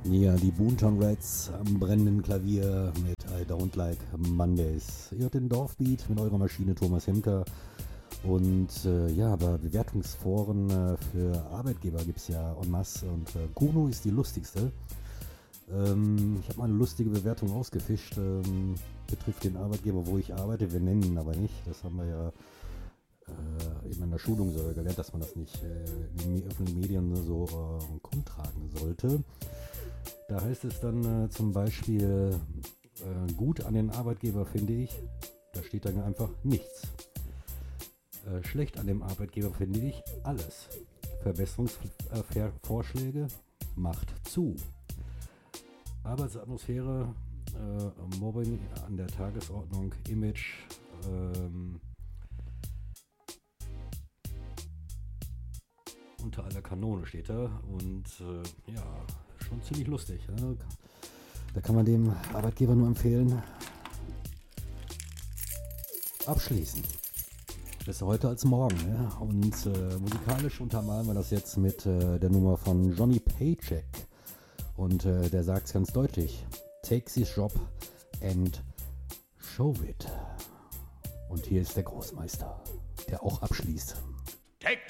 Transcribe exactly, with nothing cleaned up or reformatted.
Ja, die Boonton Rats am brennenden Klavier mit I Don't Like Mondays. Ihr hört den Dorfbeat mit eurer Maschine Thomas Hemker. Und äh, ja, aber Bewertungsforen äh, für Arbeitgeber gibt es ja en masse und äh, Kuno ist die lustigste. Ähm, ich habe mal eine lustige Bewertung ausgefischt, ähm, betrifft den Arbeitgeber, wo ich arbeite. Wir nennen ihn aber nicht, das haben wir ja äh, in meiner Schulung so gelernt, dass man das nicht äh, in den öffentlichen Medien so äh, kundtragen sollte. Da heißt es dann äh, zum Beispiel, äh, gut an den Arbeitgeber finde ich, da steht dann einfach nichts. Äh, schlecht an dem Arbeitgeber finde ich alles. Verbesserungsvorschläge macht zu. Arbeitsatmosphäre, äh, Mobbing an der Tagesordnung, Image, ähm, unter aller Kanone steht da und äh, ja, schon ziemlich lustig. Ne? Da kann man dem Arbeitgeber nur empfehlen, abschließen. Besser heute als morgen. Ja? Und äh, musikalisch untermalen wir das jetzt mit äh, der Nummer von Johnny Paycheck. Und äh, der sagt es ganz deutlich: Take this job and show it. Und hier ist der Großmeister, der auch abschließt.